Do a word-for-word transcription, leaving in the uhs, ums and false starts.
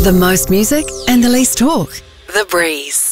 The most music and the least talk. The Breeze.